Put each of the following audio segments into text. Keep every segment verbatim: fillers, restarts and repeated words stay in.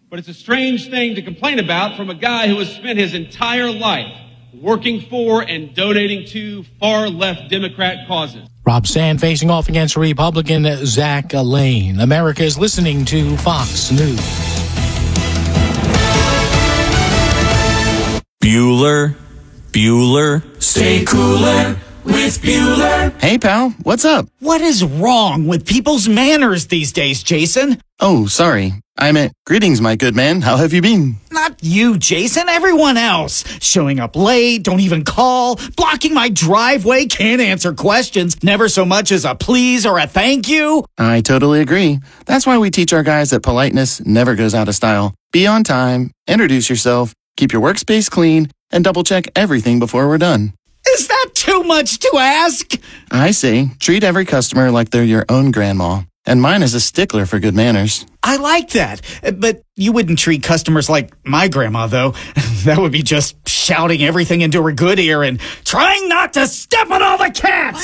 But it's a strange thing to complain about from a guy who has spent his entire life working for and donating to far-left Democrat causes. Rob Sand facing off against Republican Zach Lane. America is listening to Fox News. Bueller, Bueller, stay cooler with Bueller. Hey, pal, what's up? What is wrong with people's manners these days, Jason? Oh, sorry. I meant, greetings, my good man. How have you been? Not you, Jason. Everyone else. Showing up late, don't even call, blocking my driveway, can't answer questions, never so much as a please or a thank you. I totally agree. That's why we teach our guys that politeness never goes out of style. Be on time, introduce yourself, keep your workspace clean, and double-check everything before we're done. Is that too much to ask? I say, treat every customer like they're your own grandma. And mine is a stickler for good manners. I like that. But you wouldn't treat customers like my grandma, though. That would be just shouting everything into her good ear and trying not to step on all the cats.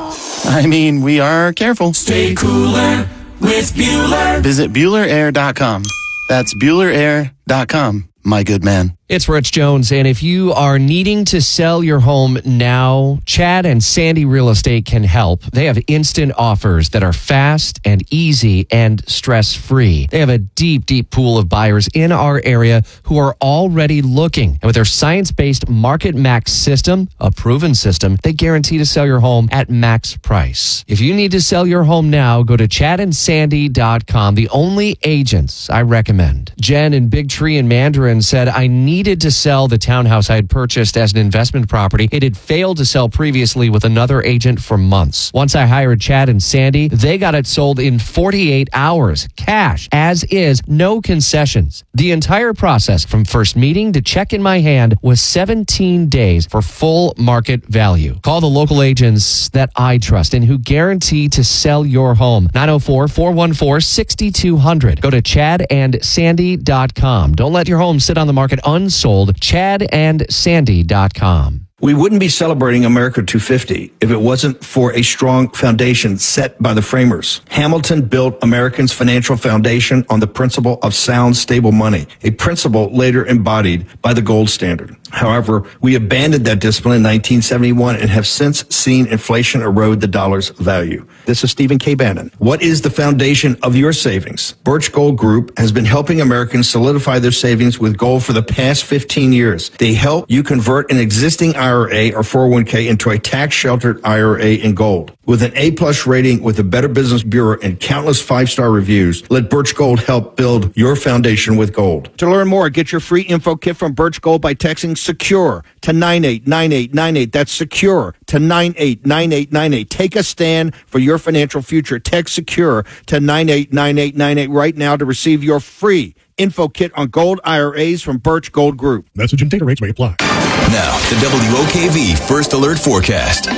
I mean, we are careful. Stay cooler with Bueller. Visit Bueller Air dot com. That's Bueller Air dot com, my good man. It's Rich Jones, and if you are needing to sell your home now, Chad and Sandy Real Estate can help. They have instant offers that are fast and easy and stress-free. They have a deep, deep pool of buyers in our area who are already looking. And with their science-based Market Max system, a proven system, they guarantee to sell your home at max price. If you need to sell your home now, go to chad and sandy dot com, the only agents I recommend. Jen in Big Tree and Mandarin said, I need needed to sell the townhouse I had purchased as an investment property. It had failed to sell previously with another agent for months. Once I hired Chad and Sandy, they got it sold in forty-eight hours. Cash, as is, no concessions. The entire process from first meeting to check in my hand was seventeen days for full market value. Call the local agents that I trust and who guarantee to sell your home. nine oh four, four one four, six two zero zero. Go to chad and sandy dot com. Don't let your home sit on the market unsold. chad and sandy dot com. We wouldn't be celebrating America two fifty if it wasn't for a strong foundation set by the framers. Hamilton built Americans' financial foundation on the principle of sound, stable money, a principle later embodied by the gold standard. However, we abandoned that discipline in nineteen seventy-one and have since seen inflation erode the dollar's value. This is Stephen K. Bannon. What is the foundation of your savings? Birch Gold Group has been helping Americans solidify their savings with gold for the past fifteen years. They help you convert an existing I R A or four oh one k into a tax-sheltered I R A in gold. With an A-plus rating with the Better Business Bureau and countless five-star reviews, let Birch Gold help build your foundation with gold. To learn more, get your free info kit from Birch Gold by texting SECURE to nine eight nine eight nine eight. That's SECURE to nine eight nine eight nine eight. Take a stand for your financial future. Text SECURE to nine eight nine eight nine eight right now to receive your free info kit on gold I R As from Birch Gold Group. Message and data rates may apply. Now, the W O K V First Alert Forecast.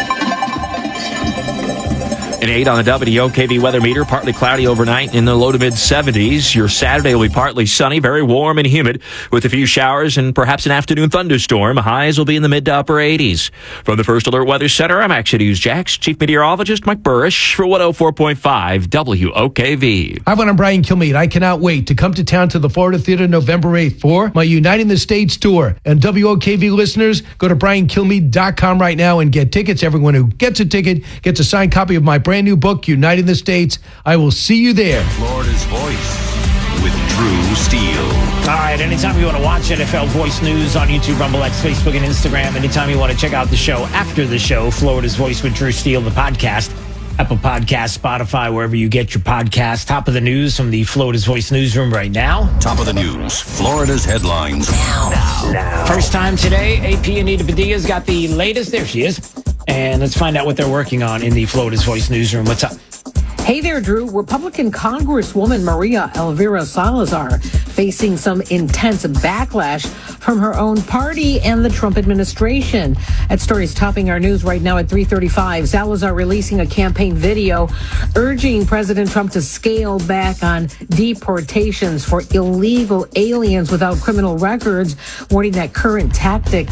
An eight on the W O K V weather meter, partly cloudy overnight in the low to mid seventies. Your Saturday will be partly sunny, very warm and humid with a few showers and perhaps an afternoon thunderstorm. Highs will be in the mid to upper eighties. From the First Alert Weather Center, I'm Action News Jax Chief Meteorologist Mike Burrish for one oh four point five W O K V. Hi, I'm Brian Kilmeade. I cannot wait to come to town to the Florida Theater November eighth for my Uniting the States tour. And W O K V listeners, go to brian kilmeade dot com right now and get tickets. Everyone who gets a ticket gets a signed copy of my brand new book, Uniting the States. I will see you there. Florida's Voice with Drew Steele. All right, anytime you want to watch N F L Voice News on YouTube, Rumble X, Facebook, and Instagram, anytime you want to check out the show after the show, Florida's Voice with Drew Steele, the podcast, Apple Podcasts, Spotify, wherever you get your podcast. Top of the news from the Florida's Voice newsroom right now. Top of the news, Florida's headlines now. now. now. First time today, A P Anita Padilla's got the latest. There she is. And let's find out what they're working on in the Florida's Voice newsroom. What's up? Hey there, Drew. Republican Congresswoman Maria Elvira Salazar facing some intense backlash from her own party and the Trump administration. That story is topping our news right now at three thirty-five. Salazar releasing a campaign video urging President Trump to scale back on deportations for illegal aliens without criminal records, warning that current tactics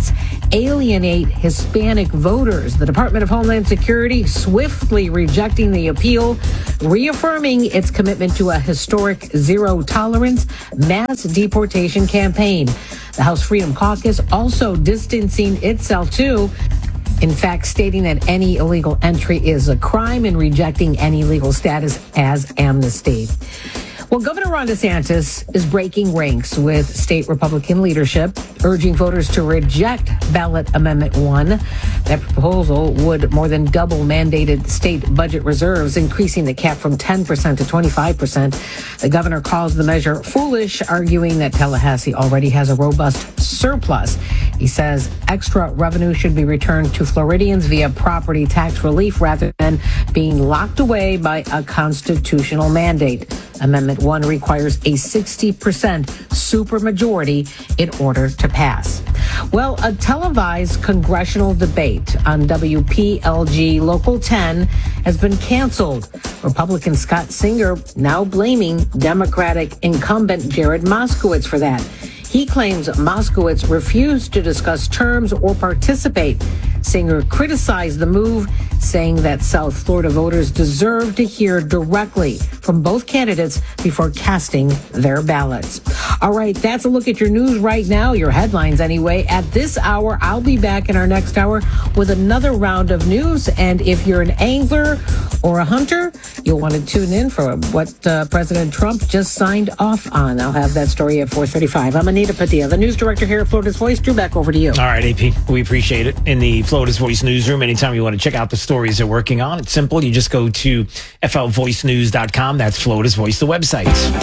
alienate Hispanic voters. The Department of Homeland Security swiftly rejecting the appeal, reaffirming its commitment to a historic zero tolerance mass deportation campaign. The House Freedom Caucus also distancing itself too. In fact, stating that any illegal entry is a crime and rejecting any legal status as amnesty. Well, Governor Ron DeSantis is breaking ranks with state Republican leadership, urging voters to reject Ballot Amendment one. That proposal would more than double mandated state budget reserves, increasing the cap from ten percent to twenty-five percent. The governor calls the measure foolish, arguing that Tallahassee already has a robust surplus. He says extra revenue should be returned to Floridians via property tax relief rather than being locked away by a constitutional mandate. Amendment one requires a sixty percent supermajority in order to pass. Well, a televised congressional debate on W P L G Local ten has been canceled. Republican Scott Singer now blaming Democratic incumbent Jared Moskowitz for that. He claims Moskowitz refused to discuss terms or participate. Singer criticized the move, saying that South Florida voters deserve to hear directly from both candidates before casting their ballots. All right, that's a look at your news right now, your headlines anyway. At this hour, I'll be back in our next hour with another round of news. And if you're an angler or a hunter, you'll want to tune in for what uh, President Trump just signed off on. I'll have that story at four thirty-five. I'm Anita Padilla, the news director here at Florida's Voice. Drew, back over to you. All right, A P, we appreciate it. In the Florida's Voice newsroom, anytime you want to check out the stories they're working on, it's simple. You just go to F L voice news dot com. That's Florida's Voice, the website.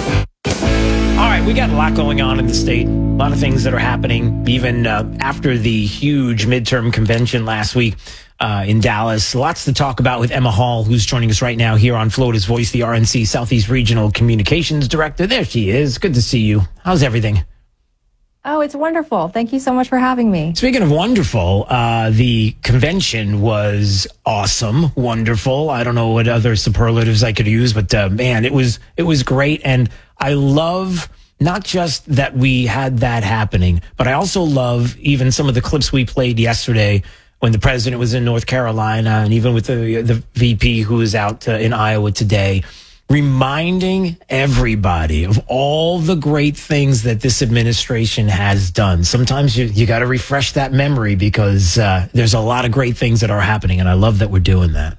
All right, we got a lot going on in the state. A lot of things that are happening, even uh, after the huge midterm convention last week uh, in Dallas. Lots to talk about with Emma Hall, who's joining us right now here on Florida's Voice, the R N C Southeast Regional Communications Director. There she is. Good to see you. How's everything? Oh, it's wonderful. Thank you so much for having me. Speaking of wonderful, uh, the convention was awesome, wonderful. I don't know what other superlatives I could use, but uh, man, it was it was great. And I love not just that we had that happening, but I also love even some of the clips we played yesterday when the president was in North Carolina, and even with the the V P who is out uh, in Iowa today, reminding everybody of all the great things that this administration has done. Sometimes you, you got to refresh that memory because uh, there's a lot of great things that are happening, and I love that we're doing that.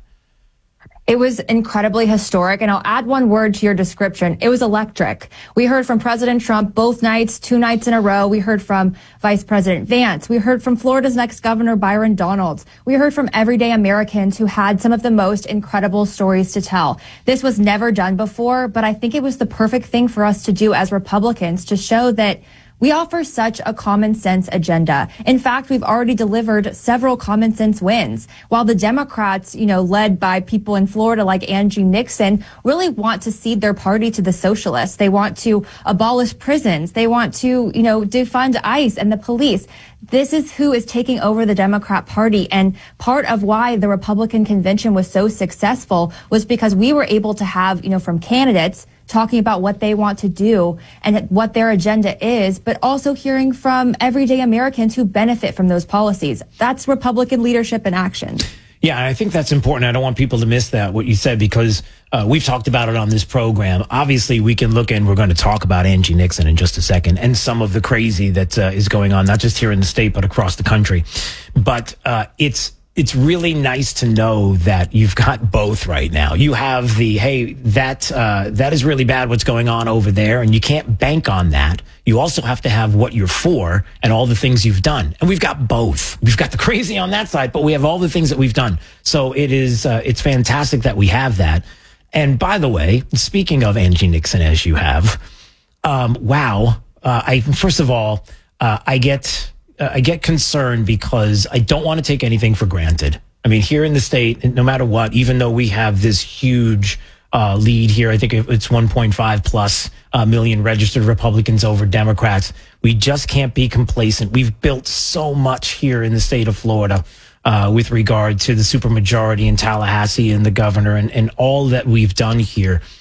It was incredibly historic, and I'll add one word to your description. It was electric. We heard from President Trump both nights, two nights in a row. We heard from Vice President Vance. We heard from Florida's next governor, Byron Donalds. We heard from everyday Americans who had some of the most incredible stories to tell. This was never done before, but I think it was the perfect thing for us to do as Republicans to show that we offer such a common sense agenda. In fact, we've already delivered several common sense wins. While the Democrats, you know, led by people in Florida like Angie Nixon, really want to cede their party to the socialists. They want to abolish prisons. They want to, you know, defund ICE and the police. This is who is taking over the Democrat Party. And part of why the Republican convention was so successful was because we were able to have, you know, from candidates talking about what they want to do and what their agenda is, but also hearing from everyday Americans who benefit from those policies. That's Republican leadership in action. Yeah, I think that's important. I don't want people to miss that, what you said, because uh, we've talked about it on this program. Obviously, we can look and we're going to talk about Angie Nixon in just a second and some of the crazy that uh, is going on, not just here in the state, but across the country. But uh, it's It's really nice to know that you've got both right now. You have the, hey, that uh, that is really bad what's going on over there, and you can't bank on that. You also have to have what you're for and all the things you've done. And we've got both. We've got the crazy on that side, but we have all the things that we've done. So it is, uh, it's fantastic that we have that. And by the way, speaking of Angie Nixon, as you have, um, wow. Uh, I first of all, uh, I get... Uh, I get concerned because I don't want to take anything for granted. I mean, here in the state, no matter what, even though we have this huge uh, lead here, I think it's one point five plus uh, million registered Republicans over Democrats, we just can't be complacent. We've built so much here in the state of Florida uh, with regard to the supermajority in Tallahassee and the governor and, and all that we've done here.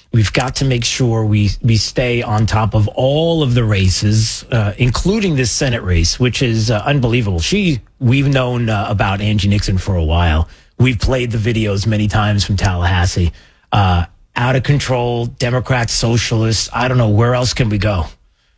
We've got to make sure we, we stay on top of all of the races, uh, including this Senate race, which is uh, unbelievable. She, we've known uh, about Angie Nixon for a while. We've played the videos many times from Tallahassee. Uh, out of control, Democrats, socialists. I don't know. Where else can we go?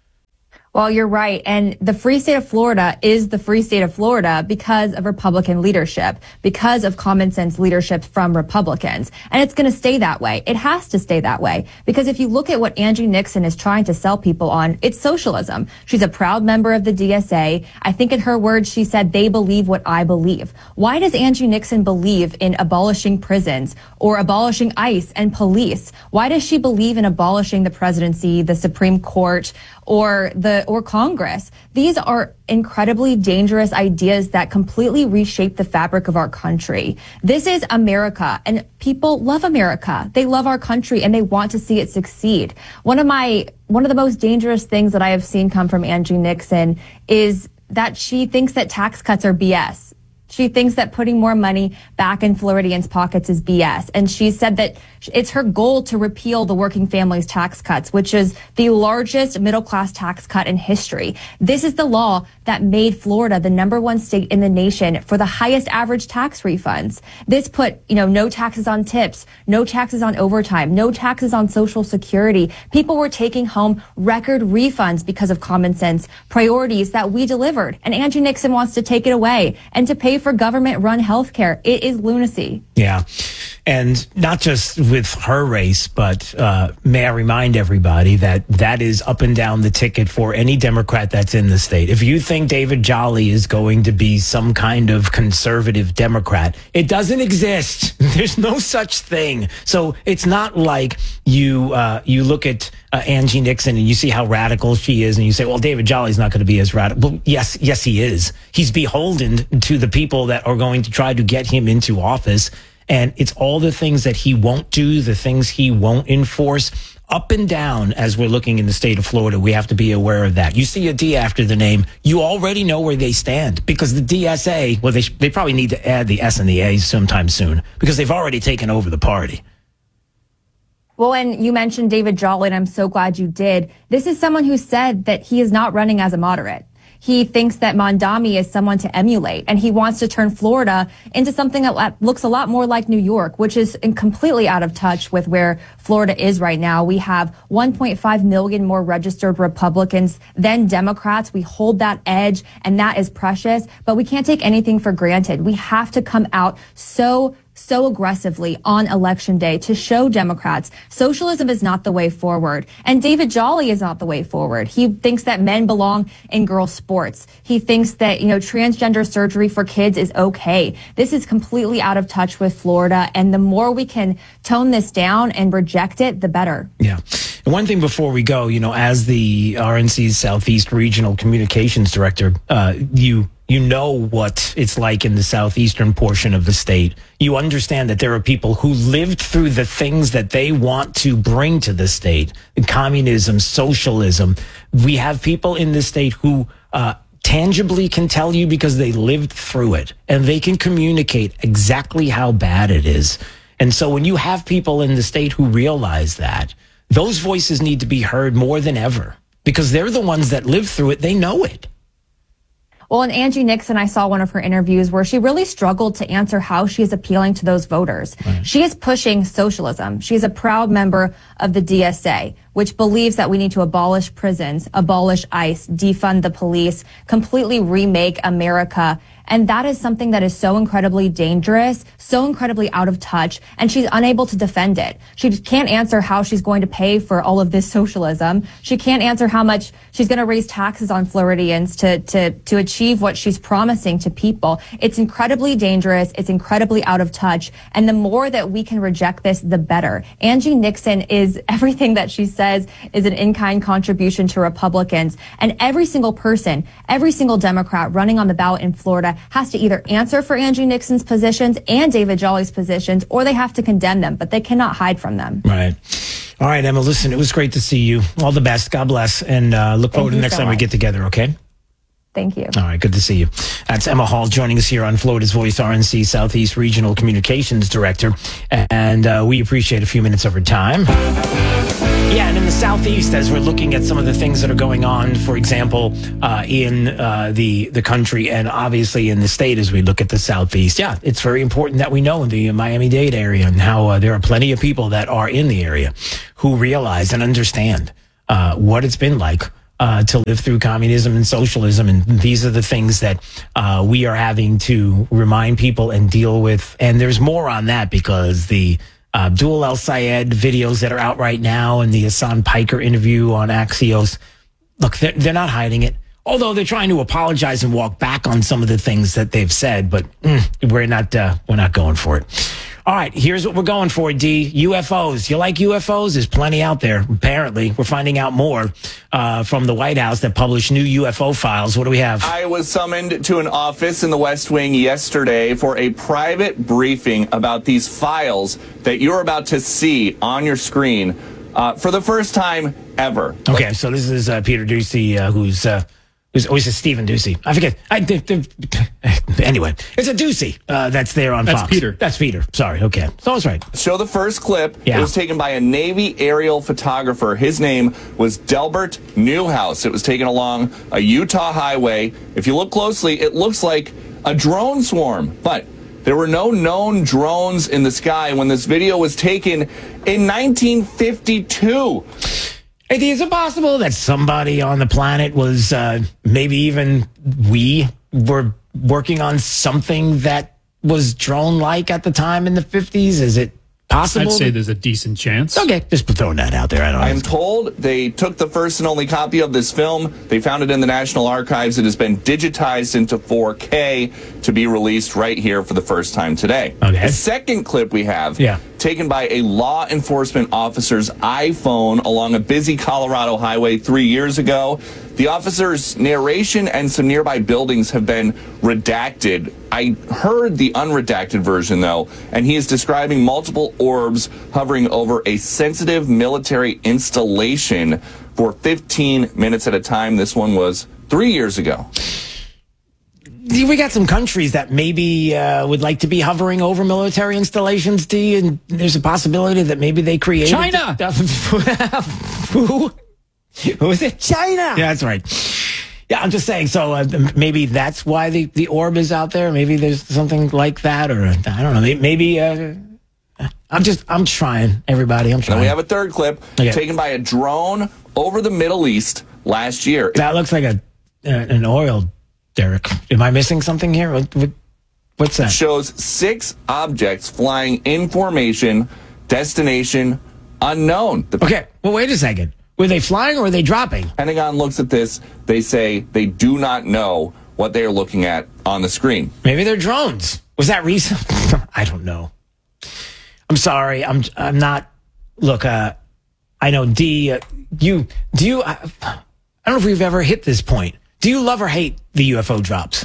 Well, you're right. And the free state of Florida is the free state of Florida because of Republican leadership, because of common sense leadership from Republicans. And it's going to stay that way. It has to stay that way. Because if you look at what Angie Nixon is trying to sell people on, it's socialism. She's a proud member of the D S A. I think in her words, she said, they believe what I believe. Why does Angie Nixon believe in abolishing prisons or abolishing ICE and police? Why does she believe in abolishing the presidency, the Supreme Court, or the or Congress? These are incredibly dangerous ideas that completely reshape the fabric of our country. This is America, and people love America. They love our country, and they want to see it succeed. One of my one of the most dangerous things that I have seen come from Angie Nixon is that she thinks that tax cuts are B S. She thinks that putting more money back in Floridians' pockets is B S. And she said that it's her goal to repeal the working families tax cuts, which is the largest middle-class tax cut in history. This is the law that made Florida the number one state in the nation for the highest average tax refunds. This put, you know, no taxes on tips, no taxes on overtime, no taxes on Social Security. People were taking home record refunds because of common sense priorities that we delivered. And Angie Nixon wants to take it away and to pay for government-run health care. It is lunacy. Yeah. And not just with her race, but uh, may I remind everybody that that is up and down the ticket for any Democrat that's in the state. If you think David Jolly is going to be some kind of conservative Democrat, it doesn't exist. There's no such thing. So it's not like you uh, you look at uh, Angie Nixon and you see how radical she is and you say, well, David Jolly's not going to be as radical. Well, yes, yes, he is. He's beholden to the people that are going to try to get him into office. And it's all the things that he won't do, the things he won't enforce. Up and down, as we're looking in the state of Florida, we have to be aware of that. You see a D after the name, you already know where they stand because the D S A, well, they, they probably need to add the S and the A sometime soon because they've already taken over the party. Well, and you mentioned David Jolly, and I'm so glad you did. This is someone who said that he is not running as a moderate. He thinks that Mondami is someone to emulate, and he wants to turn Florida into something that looks a lot more like New York, which is completely out of touch with where Florida is right now. We have one point five million more registered Republicans than Democrats. We hold that edge, and that is precious, but we can't take anything for granted. We have to come out so so aggressively on election day to show Democrats socialism is not the way forward. And David Jolly is not the way forward. He thinks that men belong in girls' sports. He thinks that, you know, transgender surgery for kids is okay. This is completely out of touch with Florida. And the more we can tone this down and reject it, the better. Yeah. And one thing before we go, you know, as the R N C's Southeast Regional Communications Director, uh, you You know what it's like in the southeastern portion of the state. You understand that there are people who lived through the things that they want to bring to the state. Communism, socialism. We have people in the state who uh, tangibly can tell you because they lived through it. And they can communicate exactly how bad it is. And so when you have people in the state who realize that, those voices need to be heard more than ever. Because they're the ones that lived through it. They know it. Well, in Angie Nixon, I saw one of her interviews where she really struggled to answer how she is appealing to those voters. Right. She is pushing socialism. She is a proud member of the D S A, which believes that we need to abolish prisons, abolish ICE, defund the police, completely remake America. And that is something that is so incredibly dangerous, so incredibly out of touch, and she's unable to defend it. She can't answer how she's going to pay for all of this socialism. She can't answer how much she's going to raise taxes on Floridians to, to, to achieve what she's promising to people. It's incredibly dangerous. It's incredibly out of touch. And the more that we can reject this, the better. Angie Nixon is everything that she says is an in-kind contribution to Republicans. And every single person, every single Democrat running on the ballot in Florida has to either answer for Angie Nixon's positions and David Jolly's positions, or they have to condemn them, but they cannot hide from them. Right. All right, Emma, listen, it was great to see you. All the best. God bless. And uh, look forward to the next time we get together, okay? Thank you. All right, good to see you. That's Emma Hall joining us here on Florida's Voice, R N C Southeast Regional Communications Director. And uh, we appreciate a few minutes of her time. Yeah, and in the Southeast, as we're looking at some of the things that are going on, for example, uh, in uh, the, the country and obviously in the state as we look at the Southeast, yeah, it's very important that we know in the Miami-Dade area and how uh, there are plenty of people that are in the area who realize and understand uh, what it's been like Uh, to live through communism and socialism. And these are the things that uh, we are having to remind people and deal with. And there's more on that because the uh, Abdul El Sayed videos that are out right now and the Hassan Piker interview on Axios, look, they're, they're not hiding it. Although they're trying to apologize and walk back on some of the things that they've said, but mm, we're not uh, we're not going for it. All right, here's what we're going for, D. U F Os. You like U F Os? There's plenty out there, apparently. We're finding out more uh, from the White House that published new U F O files. What do we have? I was summoned to an office in the West Wing yesterday for a private briefing about these files that you're about to see on your screen uh, for the first time ever. Okay, so this is uh, Peter Doocy, uh, who's... Uh, It was always a Stephen Doocy. I forget. I, d- d- anyway, it's a Doocy uh, that's there on That's Fox. Peter. That's Peter. Sorry. Okay. So I was right. Show the first clip. Yeah. It was taken by a Navy aerial photographer. His name was Delbert Newhouse. It was taken along a Utah highway. If you look closely, it looks like a drone swarm. But there were no known drones in the sky when this video was taken in nineteen fifty-two. Hey, is it possible that somebody on the planet was, uh, maybe even we were working on something that was drone-like at the time in the fifties? Is it possible? I'd say there's a decent chance. Okay, just throwing that out there. I don't know. I'm told they took the first and only copy of this film. They found it in the National Archives. It has been digitized into four K to be released right here for the first time today. Okay. The second clip we have, yeah. taken by a law enforcement officer's iPhone along a busy Colorado highway three years ago. The officer's narration and some nearby buildings have been redacted. I heard the unredacted version, though, and he is describing multiple orbs hovering over a sensitive military installation for fifteen minutes at a time. This one was three years ago. We got some countries that maybe uh, would like to be hovering over military installations, D, and there's a possibility that maybe they created... China! Who? Who is it? China! Yeah, that's right. Yeah, I'm just saying, so uh, maybe that's why the, the orb is out there. Maybe there's something like that, or I don't know. Maybe... Uh, I'm just, I'm trying, everybody. I'm trying. Now we have a third clip okay. taken by a drone over the Middle East last year. That looks like a uh, an oil derrick. Am I missing something here? What, what, what's that? It shows six objects flying in formation, destination unknown. The okay, well, wait a second. Were they flying or were they dropping? Pentagon looks at this. They say they do not know what they are looking at on the screen. Maybe they're drones. Was that recent? I don't know. I'm sorry. I'm I'm not. Look, uh, I know D. Uh, you do you? I, I don't know if we've ever hit this point. Do you love or hate the U F O drops?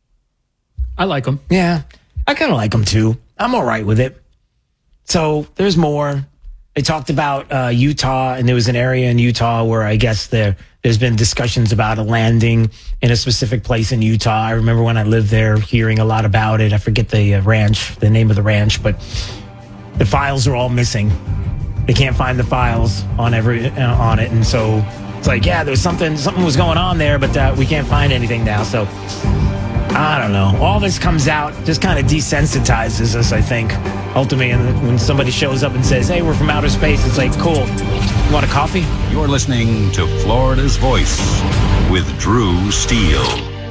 I like them. Yeah, I kind of like them too. I'm all right with it. So there's more. They talked about uh, Utah, and there was an area in Utah where I guess there there's been discussions about a landing in a specific place in Utah. I remember when I lived there, hearing a lot about it. I forget the uh, ranch, the name of the ranch, but. The files are all missing. They can't find the files on every uh, on it, and so it's like, yeah, there's something something was going on there, but uh, we can't find anything now. So I don't know. All this comes out just kind of desensitizes us, I think, ultimately. And when somebody shows up and says, "Hey, we're from outer space," it's like, cool. You want a coffee? You're listening to Florida's Voice with Drew Steele.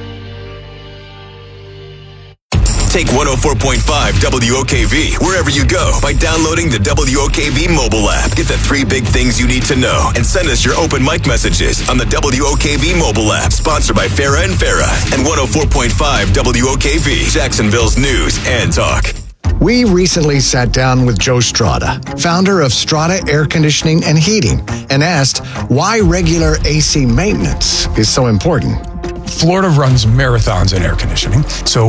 Take one oh four point five W O K V wherever you go by downloading the W O K V mobile app. Get the three big things you need to know and send us your open mic messages on the W O K V mobile app. Sponsored by Farah and Farah and one oh four point five W O K V, Jacksonville's news and talk. We recently sat down with Joe Strada, founder of Strada Air Conditioning and Heating, and asked why regular A C maintenance is so important. Florida runs marathons in air conditioning, so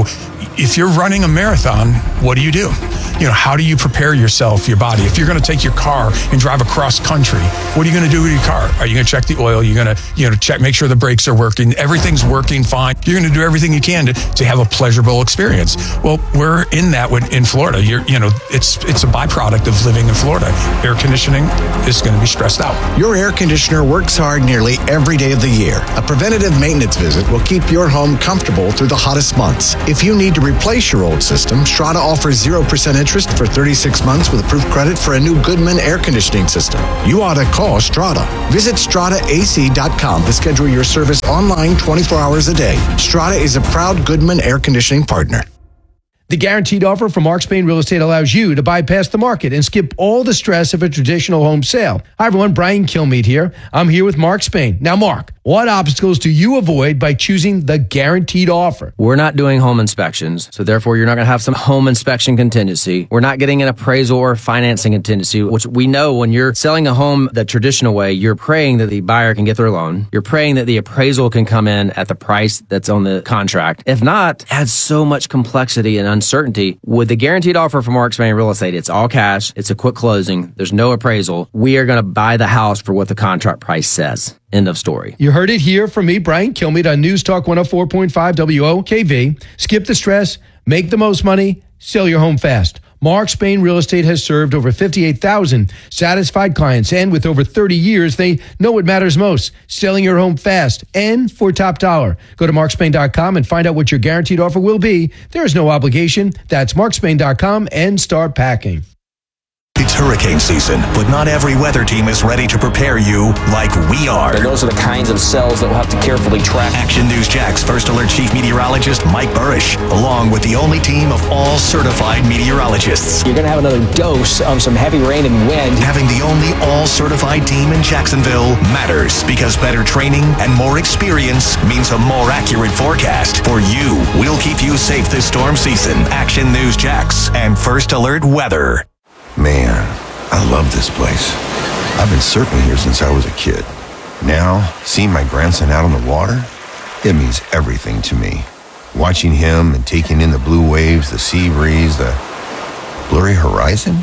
if you're running a marathon, what do you do? You know, how do you prepare yourself, your body? If you're going to take your car and drive across country, what are you going to do with your car? Are you going to check the oil? You're going to, you know, check, make sure the brakes are working. Everything's working fine. You're going to do everything you can to, to have a pleasurable experience. Well, we're in that with, in Florida. You're, you know, it's it's a byproduct of living in Florida. Air conditioning is going to be stressed out. Your air conditioner works hard nearly every day of the year. A preventative maintenance visit will keep your home comfortable through the hottest months. If you need to replace your old system, Strata offers zero percent interest for thirty-six months with approved credit for a new Goodman air conditioning system. You ought to call Strata. Visit strata a c dot com to schedule your service online twenty-four hours a day. Strata is a proud Goodman air conditioning partner. The guaranteed offer from Mark Spain Real Estate allows you to bypass the market and skip all the stress of a traditional home sale. Hi, everyone. Brian Kilmeade here. I'm here with Mark Spain. Now, Mark, what obstacles do you avoid by choosing the guaranteed offer? We're not doing home inspections, so therefore you're not going to have some home inspection contingency. We're not getting an appraisal or financing contingency, which we know when you're selling a home the traditional way, you're praying that the buyer can get their loan. You're praying that the appraisal can come in at the price that's on the contract. If not, it adds so much complexity and uncertainty. With the guaranteed offer from Mark Spain Real Estate, it's all cash. It's a quick closing. There's no appraisal. We are going to buy the house for what the contract price says. End of story. You heard it here from me, Brian Kilmeade, on News Talk one oh four point five W O K V. Skip the stress, make the most money, sell your home fast. Mark Spain Real Estate has served over fifty-eight thousand satisfied clients, and with over thirty years, they know what matters most, selling your home fast and for top dollar. Go to mark spain dot com and find out what your guaranteed offer will be. There is no obligation. That's mark spain dot com and start packing. It's hurricane season, but not every weather team is ready to prepare you like we are. And those are the kinds of cells that we'll have to carefully track. Action News Jax First Alert Chief Meteorologist Mike Burrish, along with the only team of all certified meteorologists. You're going to have another dose of some heavy rain and wind. Having the only all certified team in Jacksonville matters, because better training and more experience means a more accurate forecast. For you, we'll keep you safe this storm season. Action News Jax and First Alert Weather. Man, I love this place. I've been surfing here since I was a kid. Now, seeing my grandson out on the water, it means everything to me. Watching him and taking in the blue waves, the sea breeze, the blurry horizon.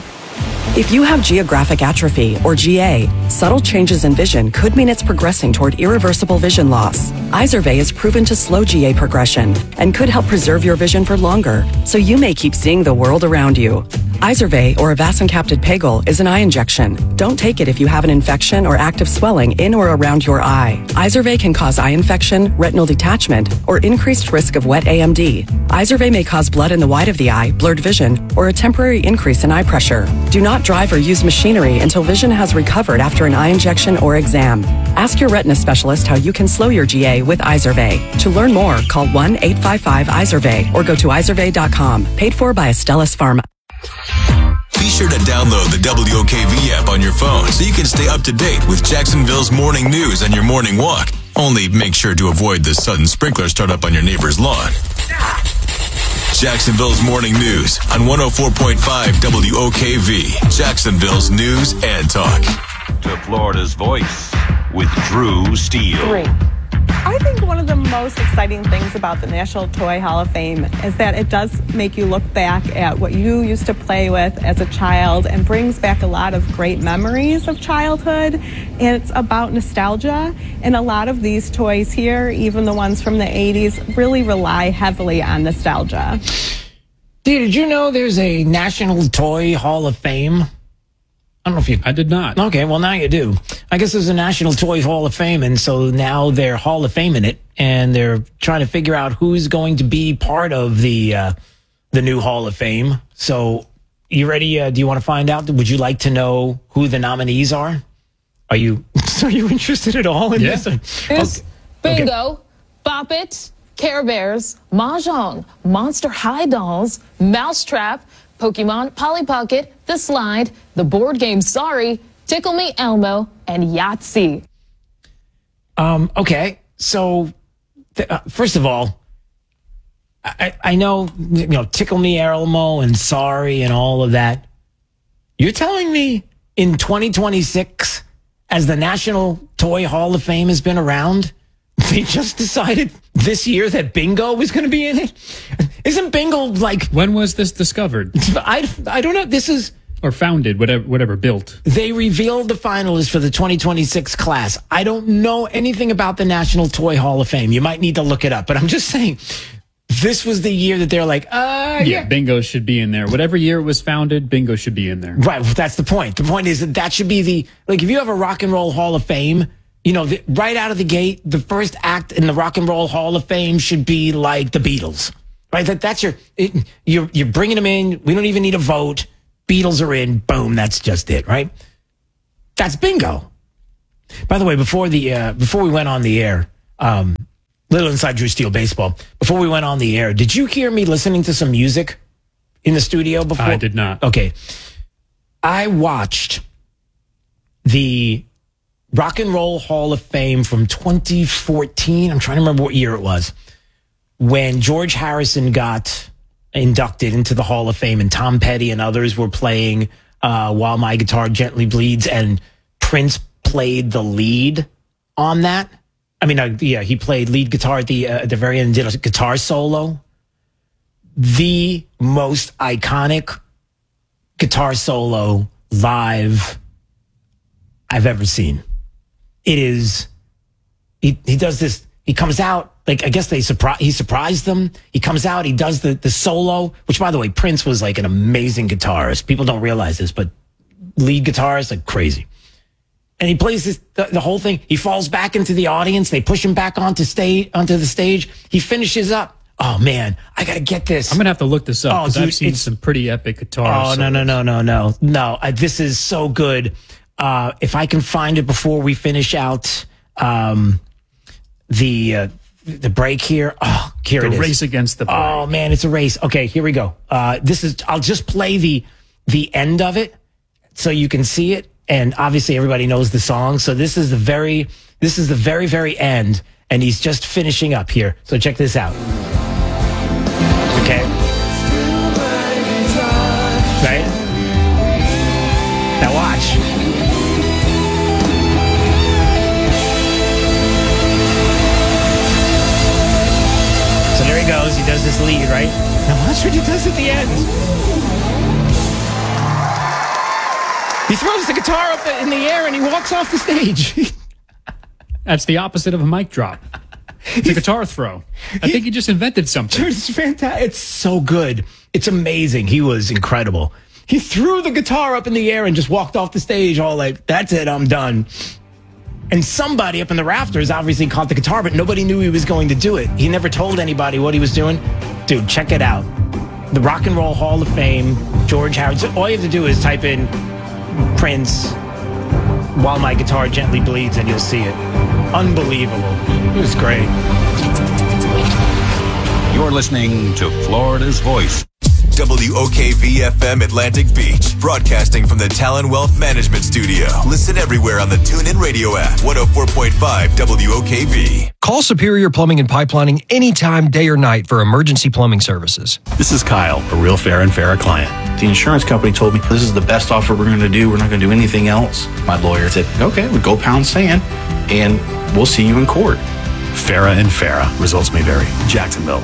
If you have geographic atrophy, or G A, subtle changes in vision could mean it's progressing toward irreversible vision loss. Izervay is proven to slow G A progression and could help preserve your vision for longer, so you may keep seeing the world around you. Izervay, or avacincaptad pegol, is an eye injection. Don't take it if you have an infection or active swelling in or around your eye. Izervay can cause eye infection, retinal detachment, or increased risk of wet A M D. Izervay may cause blood in the white of the eye, blurred vision, or a temporary increase in eye pressure. Do not drive or use machinery until vision has recovered after an eye injection or exam. Ask your retina specialist how you can slow your G A with Izervay. To learn more, call one eight five five Izervay or go to izervay dot com. Paid for by Astellas Pharma. Be sure to download the W O K V app on your phone so you can stay up to date with Jacksonville's morning news and your morning walk. Only make sure to avoid the sudden sprinkler startup on your neighbor's lawn. Jacksonville's morning news on one oh four point five W O K V, Jacksonville's news and talk. To Florida's voice with Drew Steele. Three. I think one of the most exciting things about the National Toy Hall of Fame is that it does make you look back at what you used to play with as a child and brings back a lot of great memories of childhood. And it's about nostalgia. And a lot of these toys here, even the ones from the eighties, really rely heavily on nostalgia. Dude, did you know there's a National Toy Hall of Fame? I don't know if you... I did not. Okay, well, now you do. I guess there's a National Toy Hall of Fame, and so now they're Hall of Fame in it, and they're trying to figure out who's going to be part of the uh, the new Hall of Fame. So, you ready? Uh, do you want to find out? Would you like to know who the nominees are? Are you are you interested at all in yeah. this? There's okay. Bingo, Okay. Bop It, Care Bears, Mahjong, Monster High Dolls, Mousetrap, Pokemon Polly Pocket, The Slide, the board game Sorry, Tickle Me Elmo, and Yahtzee. Um, okay, so th- uh, first of all, I, I know, you know, Tickle Me Elmo and Sorry and all of that. You're telling me in twenty twenty-six, as the National Toy Hall of Fame has been around, they just decided this year that bingo was going to be in it? Isn't bingo like... When was this discovered? I, I don't know. This is... Or founded, whatever, whatever built. They revealed the finalists for the twenty twenty-six class. I don't know anything about the National Toy Hall of Fame. You might need to look it up. But I'm just saying, this was the year that they're like, uh, yeah. Yeah, bingo should be in there. Whatever year it was founded, bingo should be in there. Right. That's the point. The point is that that should be the... Like, if you have a Rock and Roll Hall of Fame... You know, the, right out of the gate, the first act in the Rock and Roll Hall of Fame should be like the Beatles, right? That that's your it, you're you're bringing them in. We don't even need a vote. Beatles are in. Boom, that's just it, right? That's bingo. By the way, before the uh, before we went on the air, um, little inside Drew Steele baseball. Before we went on the air, did you hear me listening to some music in the studio before? I did not. Okay, I watched the Rock and Roll Hall of Fame from twenty fourteen. I'm trying to remember what year it was when George Harrison got inducted into the Hall of Fame and Tom Petty and others were playing uh, While My Guitar Gently Bleeds, and Prince played the lead on that. I mean, uh, yeah, he played lead guitar at the, uh, at the very end, did a guitar solo. The most iconic guitar solo live I've ever seen. It is, he, he does this, he comes out, like, I guess they surprise, he surprised them. He comes out, he does the, the solo, which, by the way, Prince was like an amazing guitarist. People don't realize this, but lead guitarist, like crazy. And he plays this, the, the whole thing. He falls back into the audience. They push him back onto stage, onto the stage. He finishes up. Oh man, I gotta get this. I'm gonna have to look this up because Oh, dude, I've seen it's- some pretty epic guitar. Oh, no, solos. no, no, no, no, no. Uh, this is so good. Uh, if I can find it before we finish out um, the uh, the break here. Oh, here The it is. race against the break. Oh man, it's a race. Okay, here we go. Uh, this is. I'll just play the the end of it so you can see it. And obviously, everybody knows the song. So this is the very this is the very very end, and he's just finishing up here. So check this out. Okay. Right? Now watch. So there he goes. He does this lead, right? Now watch what he does at the end. He throws the guitar up in the air and he walks off the stage. That's the opposite of a mic drop. It's a guitar throw. I think he just invented something. Dude, it's fantastic. It's so good. It's amazing. He was incredible. He threw the guitar up in the air and just walked off the stage all like, that's it, I'm done. And somebody up in the rafters obviously caught the guitar, but nobody knew he was going to do it. He never told anybody what he was doing. Dude, check it out. The Rock and Roll Hall of Fame, George Harrison. All you have to do is type in Prince, While My Guitar Gently Bleeds, and you'll see it. Unbelievable. It was great. You're listening to Florida's Voice. W O K V F M Atlantic Beach, broadcasting from the Talon Wealth Management Studio. Listen everywhere on the TuneIn Radio app. one oh four point five W O K V. Call Superior Plumbing and Pipelining anytime, day or night, for emergency plumbing services. This is Kyle, a real fair and fair client. The insurance company told me this is the best offer we're going to do. We're not going to do anything else. My lawyer said, okay, we'll go pound sand and we'll see you in court. Farah and Farah. Results may vary. Jacksonville.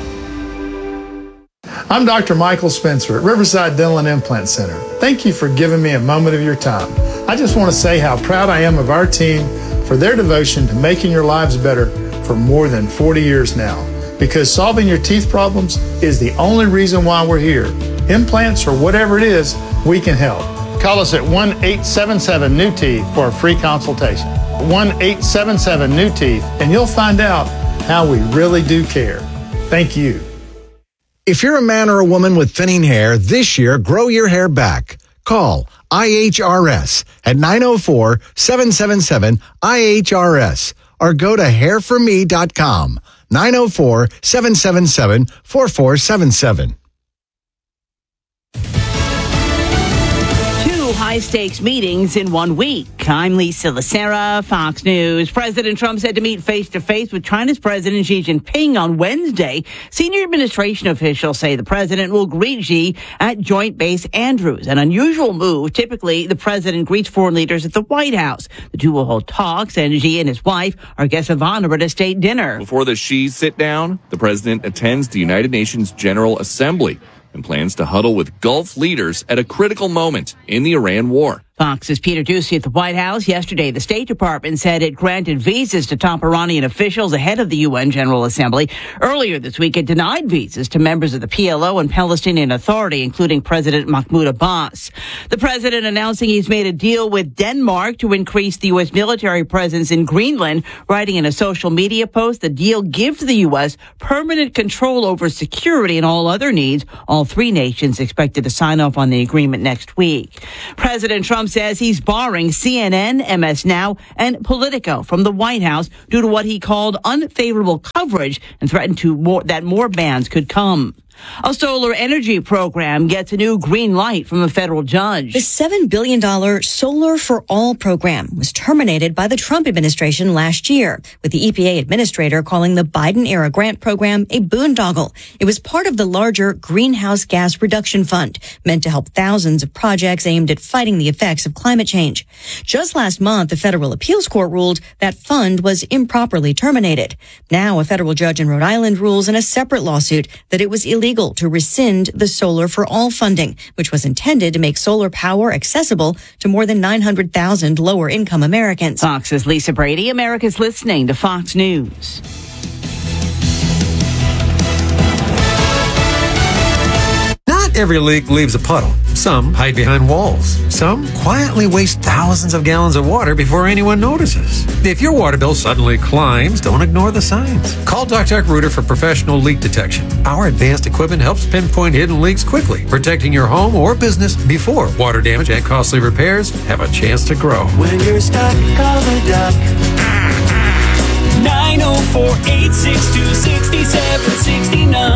I'm Doctor Michael Spencer at Riverside Dental and Implant Center. Thank you for giving me a moment of your time. I just want to say how proud I am of our team for their devotion to making your lives better for more than forty years now. Because solving your teeth problems is the only reason why we're here. Implants or whatever it is, we can help. Call us at one eight seven seven new teeth for a free consultation. one eight seven seven new teeth, and you'll find out how we really do care. Thank you. If you're a man or a woman with thinning hair, this year, grow your hair back. Call I H R S at nine oh four, seven seven seven, I H R S or go to hair for me dot com. nine oh four, seven seven seven, four four seven seven. Two high-stakes meetings in one week. I'm Lisa Lacera, Fox News. President Trump said to meet face-to-face with China's President Xi Jinping on Wednesday. Senior administration officials say the president will greet Xi at Joint Base Andrews, an unusual move. Typically, the president greets foreign leaders at the White House. The two will hold talks, and Xi and his wife are guests of honor at a state dinner. Before the Xi sit-down, the president attends the United Nations General Assembly and plans to huddle with Gulf leaders at a critical moment in the Iran war. Fox's Peter Doocy at the White House. Yesterday, the State Department said it granted visas to top Iranian officials ahead of the U N General Assembly. Earlier this week, it denied visas to members of the P L O and Palestinian Authority, including President Mahmoud Abbas. The president announcing he's made a deal with Denmark to increase the U S military presence in Greenland. Writing in a social media post, the deal gives the U S permanent control over security and all other needs. All three nations expected to sign off on the agreement next week. President Trump says he's barring C N N, M S Now, and Politico from the White House due to what he called unfavorable coverage and threatened to more, that more bans could come. A solar energy program gets a new green light from a federal judge. The seven billion dollars Solar for All program was terminated by the Trump administration last year, with the E P A administrator calling the Biden-era grant program a boondoggle. It was part of the larger Greenhouse Gas Reduction Fund, meant to help thousands of projects aimed at fighting the effects of climate change. Just last month, the federal appeals court ruled that fund was improperly terminated. Now, a federal judge in Rhode Island rules in a separate lawsuit that it was illegal illegal to rescind the Solar for All funding, which was intended to make solar power accessible to more than nine hundred thousand lower-income Americans. Fox's Lisa Brady. America's listening to Fox News. Not every leak leaves a puddle. Some hide behind walls. Some quietly waste thousands of gallons of water before anyone notices. If your water bill suddenly climbs, don't ignore the signs. Call Doctor Rooter for professional leak detection. Our advanced equipment helps pinpoint hidden leaks quickly, protecting your home or business before water damage and costly repairs have a chance to grow. When you're stuck, call the duck. nine oh four, eight six two, six seven six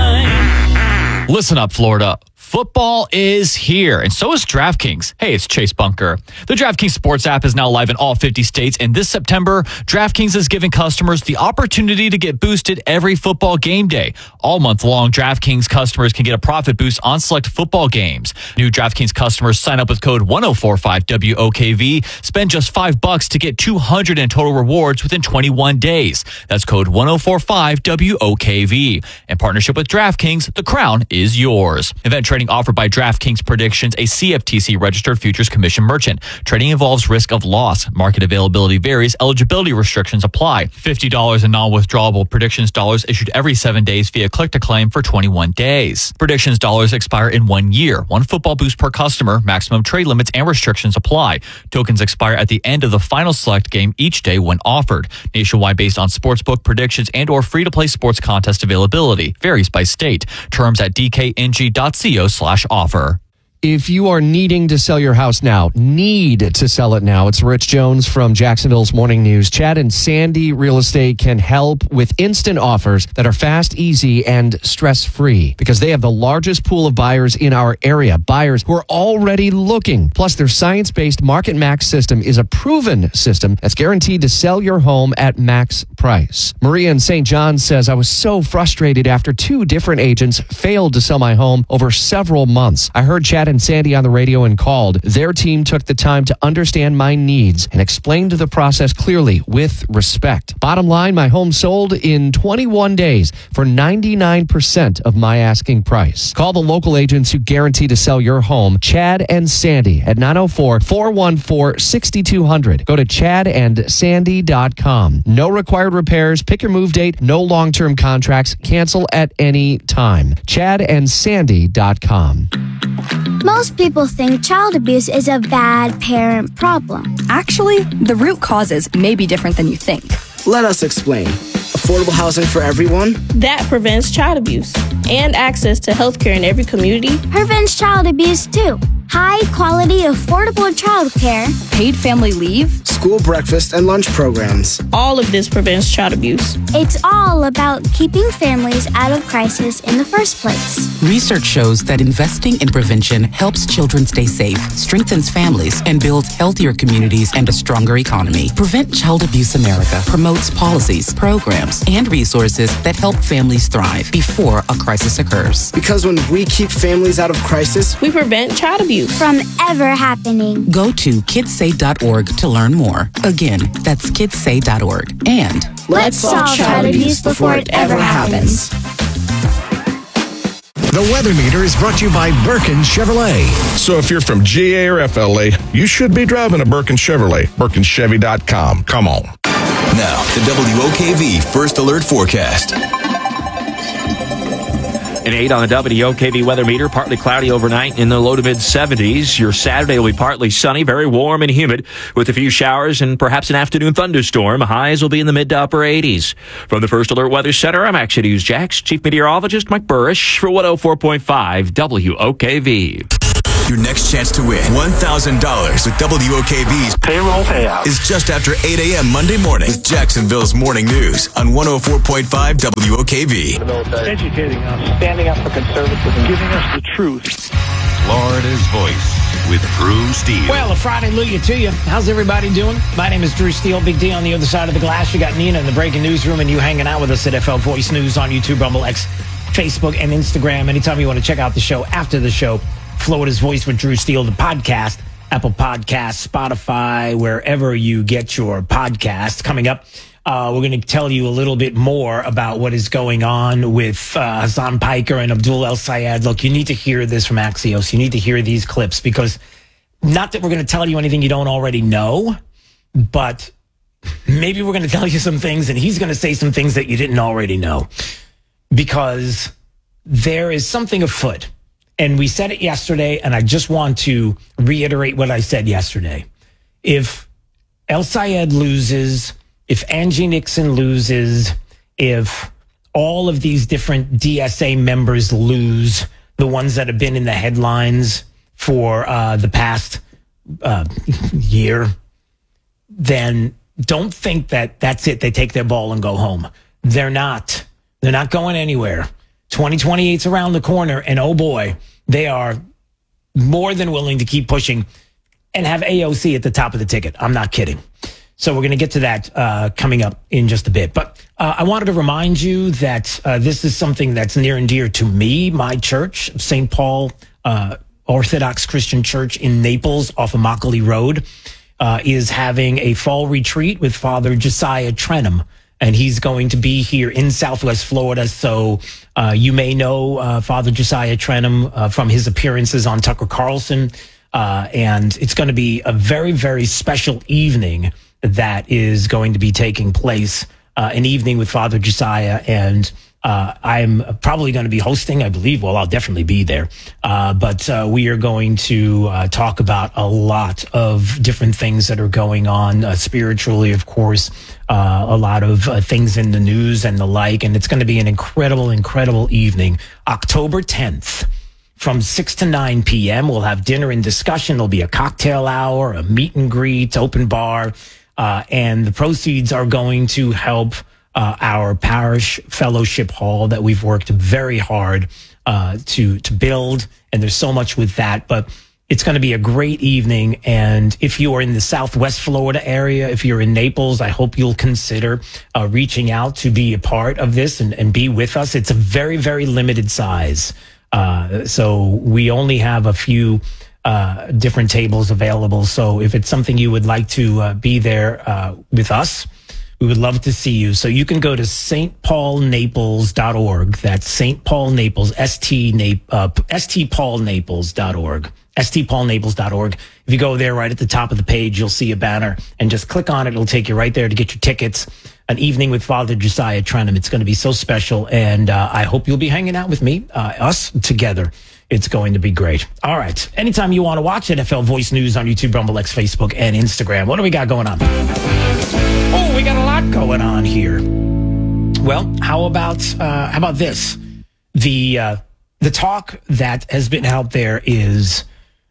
nine. Listen up, Florida. Football is here, and so is DraftKings. Hey, it's Chase Bunker. The DraftKings Sports app is now live in all fifty states, and this September, DraftKings is giving customers the opportunity to get boosted every football game day. All month long, DraftKings customers can get a profit boost on select football games. New DraftKings customers sign up with code one oh four five W O K V, spend just five bucks to get two hundred in total rewards within twenty-one days. That's code one oh four five W O K V. In partnership with DraftKings, the crown is yours. Event trading offered by DraftKings Predictions, a C F T C registered futures commission merchant. Trading involves risk of loss. Market availability varies. Eligibility restrictions apply. fifty dollars in non-withdrawable Predictions dollars issued every seven days via click-to-claim for twenty-one days. Predictions dollars expire in one year. One football boost per customer. Maximum trade limits and restrictions apply. Tokens expire at the end of the final select game each day when offered. Nationwide based on sportsbook predictions and or free-to-play sports contest availability. Varies by state. Terms at d k n g dot co slash offer. If you are needing to sell your house now, need to sell it now, it's Rich Jones from Jacksonville's Morning News. Chad and Sandy Real Estate can help with instant offers that are fast, easy, and stress-free because they have the largest pool of buyers in our area, buyers who are already looking. Plus, their science-based Market Max system is a proven system that's guaranteed to sell your home at max price. Maria in Saint John says, I was so frustrated after two different agents failed to sell my home over several months. I heard Chad and Sandy on the radio and called. Their team took the time to understand my needs and explained the process clearly with respect. Bottom line, my home sold in twenty-one days for ninety-nine percent of my asking price. Call the local agents who guarantee to sell your home, Chad and Sandy, at nine oh four, four one four, six two zero zero. Go to chad and sandy dot com. No required repairs. Pick your move date. No long-term contracts. Cancel at any time. chad and sandy dot com. Most people think child abuse is a bad parent problem. Actually, the root causes may be different than you think. Let us explain. Affordable housing for everyone? That prevents child abuse. And access to health care in every community. Prevents child abuse too. High quality, affordable child care. Paid family leave. school breakfast and lunch programs. All of this prevents child abuse. It's all about keeping families out of crisis in the first place. Research shows that investing in prevention helps children stay safe, strengthens families, and builds healthier communities and a stronger economy. Prevent Child Abuse America promotes policies, programs, and resources that help families thrive before a crisis occurs. Because when we keep families out of crisis, we prevent child abuse from ever happening. Go to kids say dot org to learn more. Again, that's kids say dot org. And let's solve child abuse before it ever happens. The Weather Meter is brought to you by Birkin Chevrolet. So if you're from G A or F L A, you should be driving a Birkin Chevrolet. Birkin Chevy dot com. Come on. Now, the W O K V First Alert Forecast. An eight on the W O K V weather meter, partly cloudy overnight in the low to mid seventies. Your Saturday will be partly sunny, very warm and humid with a few showers and perhaps an afternoon thunderstorm. Highs will be in the mid to upper eighties. From the First Alert Weather Center, I'm Action News Jax Chief Meteorologist Mike Burrish for one oh four point five W O K V. Your next chance to win one thousand dollars with W O K V's payroll payout is just after eight a.m. Monday morning with Jacksonville's Morning News on one oh four point five W O K V. Educating us, standing up for conservatism, giving us the truth. Florida's Voice with Drew Steele. Well, a Friday hallelujah to you. How's everybody doing? My name is Drew Steele. Big D on the other side of the glass. You got Nina in the breaking newsroom and you hanging out with us at F L Voice News on YouTube, Rumble, X, Facebook, and Instagram. Anytime you want to check out the show after the show, Florida's Voice with Drew Steele, the podcast, Apple Podcasts, Spotify, wherever you get your podcasts. Coming up, uh, we're going to tell you a little bit more about what is going on with uh, Hassan Piker and Abdul El-Sayed. Look, you need to hear this from Axios. You need to hear these clips because not that we're going to tell you anything you don't already know, but maybe we're going to tell you some things and he's going to say some things that you didn't already know because there is something afoot. And we said it yesterday, and I just want to reiterate what I said yesterday. If El-Sayed loses, if Angie Nixon loses, if all of these different D S A members lose, the ones that have been in the headlines for uh, the past uh, year, then don't think that that's it. They take their ball and go home. They're not. They're not going anywhere. twenty twenty-eight's around the corner, and oh boy, they are more than willing to keep pushing and have A O C at the top of the ticket. I'm not kidding. So we're going to get to that uh, coming up in just a bit. But uh, I wanted to remind you that uh, this is something that's near and dear to me. My church, Saint Paul uh, Orthodox Christian Church in Naples off of Immokalee Road, uh, is having a fall retreat with Father Josiah Trenum. And he's going to be here in Southwest Florida. So uh, you may know uh, Father Josiah Trenum uh, from his appearances on Tucker Carlson. Uh, and it's going to be a very, very special evening that is going to be taking place, uh, an evening with Father Josiah. And uh, I'm probably going to be hosting, I believe. Well, I'll definitely be there. Uh, but uh, we are going to uh, talk about a lot of different things that are going on uh, spiritually, of course. Uh, a lot of uh, things in the news and the like. And it's going to be an incredible, incredible evening. October tenth from six to nine p.m. We'll have dinner and discussion. There'll be a cocktail hour, a meet and greet, open bar. Uh, and the proceeds are going to help uh, our parish fellowship hall that we've worked very hard uh, to, to build. And there's so much with that. But it's going to be a great evening. And if you are in the Southwest Florida area, if you're in Naples, I hope you'll consider uh, reaching out to be a part of this and, and be with us. It's a very, very limited size. Uh, so we only have a few uh, different tables available. So if it's something you would like to uh, be there uh, with us, we would love to see you. So you can go to S T Paul Naples dot org. That's Saint Paul Naples, S T Paul Naples dot org. S T Paul Naples dot org. If you go there right at the top of the page, you'll see a banner and just click on it. It'll take you right there to get your tickets. An evening with Father Josiah Trenum. It's going to be so special. And uh, I hope you'll be hanging out with me, uh, us together. It's going to be great. All right. Anytime you want to watch N F L Voice News on YouTube, Rumble, X, Facebook, and Instagram. What do we got going on? Oh, we got a lot going on here. Well, how about uh, how about this? The uh, the talk that has been out there is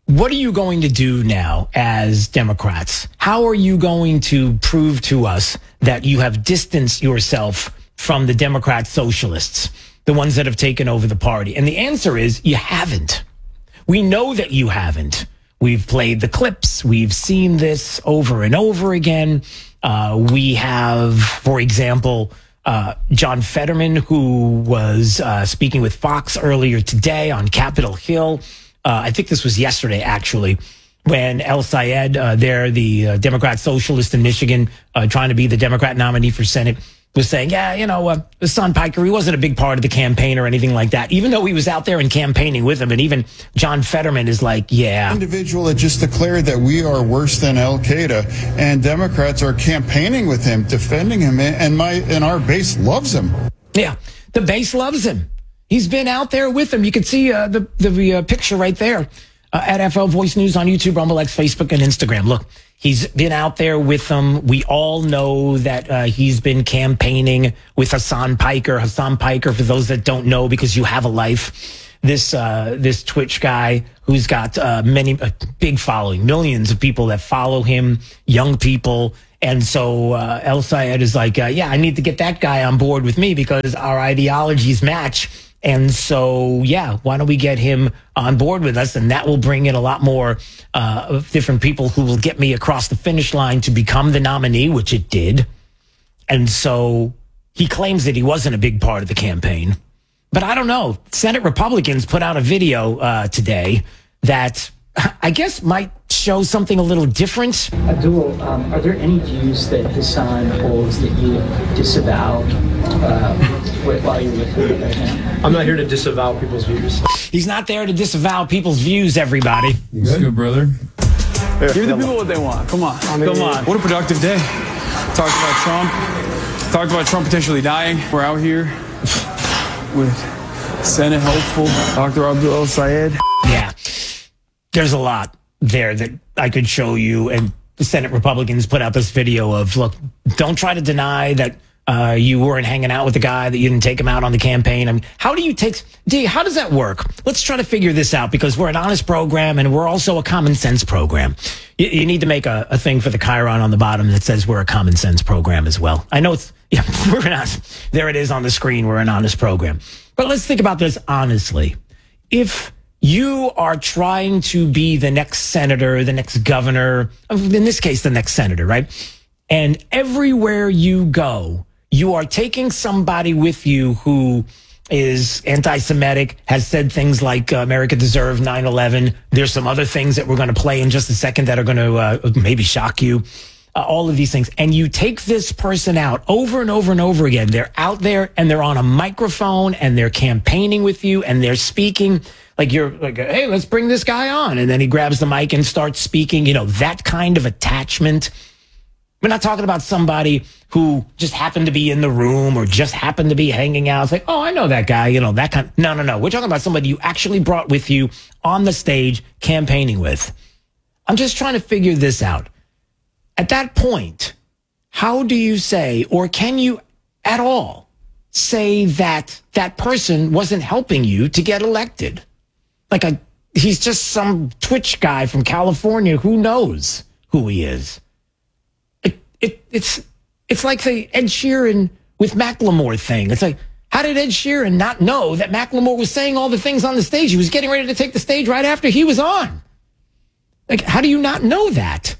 what are you going to do now as Democrats? How are you going to prove to us that you have distanced yourself from the Democrat socialists, the ones that have taken over the party? And the answer is you haven't. We know that you haven't. We've played the clips. We've seen this over and over again. Uh, we have, for example, uh, John Fetterman, who was uh, speaking with Fox earlier today on Capitol Hill. Uh, I think this was yesterday, actually, when El Sayed, uh, there, the uh, Democrat socialist in Michigan, uh, trying to be the Democrat nominee for Senate, was saying, yeah, you know, uh, Hassan Piker, he wasn't a big part of the campaign or anything like that, even though he was out there and campaigning with him. And even John Fetterman is like, yeah. Individual that just declared that we are worse than Al Qaeda, and Democrats are campaigning with him, defending him, and my and our base loves him. Yeah, the base loves him. He's been out there with him. You can see uh, the the uh, picture right there uh, at F L Voice News on YouTube, Rumble X, Facebook, and Instagram. Look, he's been out there with them. We all know that uh, he's been campaigning with Hassan Piker. Hassan Piker, for those that don't know, because you have a life, this uh, this Twitch guy who's got uh, many a big following, millions of people that follow him, young people. And so uh, El Sayed is like, uh, yeah, I need to get that guy on board with me because our ideologies match. And so, yeah, why don't we get him on board with us? And that will bring in a lot more uh, of different people who will get me across the finish line to become the nominee, which it did. And so he claims that he wasn't a big part of the campaign. But I don't know. Senate Republicans put out a video uh, today that I guess might show something a little different. Abdul, um, are there any views that Hassan holds that you disavow uh, while you're with him right now? I'm not here to disavow people's views. He's not there to disavow people's views, everybody. You good? good, brother? Here, Give the people what they want. Come on. I mean, Come on. What a productive day. Talked about Trump. Talked about Trump potentially dying. We're out here with Senate hopeful Doctor Abdul El Sayed. Yeah. There's a lot there that I could show you. And the Senate Republicans put out this video of, look, don't try to deny that uh, you weren't hanging out with the guy, that you didn't take him out on the campaign. I mean, how do you take, D, how does that work? Let's try to figure this out, because we're an honest program and we're also a common sense program. You, you need to make a, a thing for the Chiron on the bottom that says we're a common sense program as well. I know it's, yeah, we're not, there it is on the screen, we're an honest program. But let's think about this honestly. If you are trying to be the next senator, the next governor, in this case, the next senator, right? And everywhere you go, you are taking somebody with you who is anti-Semitic, has said things like uh, America deserved nine eleven. There's some other things that we're going to play in just a second that are going to uh, maybe shock you. Uh, all of these things. And you take this person out over and over and over again. They're out there and they're on a microphone and they're campaigning with you and they're speaking. Like you're like, hey, let's bring this guy on. And then he grabs the mic and starts speaking. You know, that kind of attachment. We're not talking about somebody who just happened to be in the room or just happened to be hanging out. It's like, oh, I know that guy. You know, that kind. No, no, no. We're talking about somebody you actually brought with you on the stage campaigning with. I'm just trying to figure this out. At that point, how do you say, or can you at all say that that person wasn't helping you to get elected? Like a, he's just some Twitch guy from California. Who knows who he is? It, it, it's, it's like the Ed Sheeran with Macklemore thing. It's like, how did Ed Sheeran not know that Macklemore was saying all the things on the stage? He was getting ready to take the stage right after he was on. Like, how do you not know that?